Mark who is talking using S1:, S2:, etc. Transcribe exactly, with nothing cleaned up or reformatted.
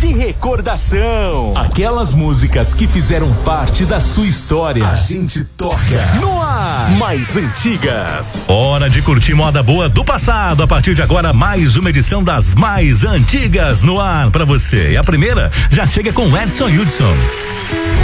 S1: de recordação. Aquelas músicas que fizeram parte da sua história. A gente toca no ar. Mais antigas.
S2: Hora de curtir moda boa do passado. A partir de agora, mais uma edição das mais antigas no ar pra você. E a primeira já chega com Edson Hudson.